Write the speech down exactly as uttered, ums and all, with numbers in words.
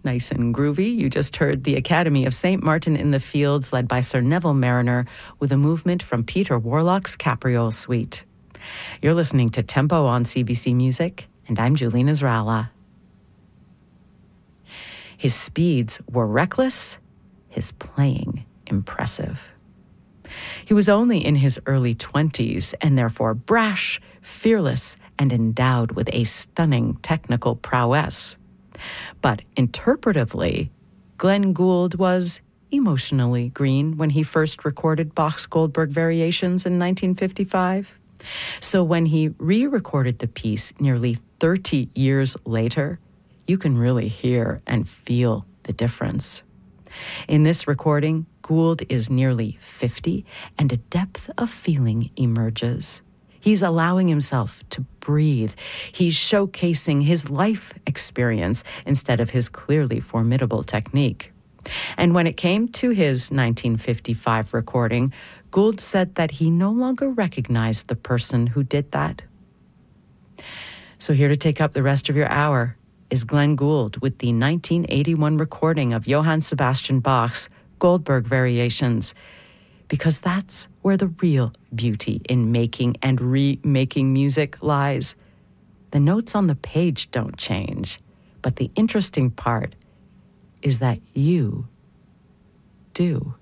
Nice and groovy. You just heard the Academy of Saint Martin in the Fields, led by Sir Neville Mariner, with a movement from Peter Warlock's Capriole Suite. You're listening to Tempo on C B C Music, and I'm Julene Israela. His speeds were reckless, his playing impressive. He was only in his early twenties and therefore brash, fearless, and endowed with a stunning technical prowess. But interpretively, Glenn Gould was emotionally green when he first recorded Bach's Goldberg Variations in nineteen fifty-five. So when he re-recorded the piece nearly thirty years later, you can really hear and feel the difference. In this recording, Gould is nearly fifty, and a depth of feeling emerges. He's allowing himself to breathe. He's showcasing his life experience instead of his clearly formidable technique. And when it came to his nineteen fifty-five recording, Gould said that he no longer recognized the person who did that. So here to take up the rest of your hour is Glenn Gould with the nineteen eighty-one recording of Johann Sebastian Bach's Goldberg Variations, because that's where the real beauty in making and remaking music lies. The notes on the page don't change, but the interesting part is that you do.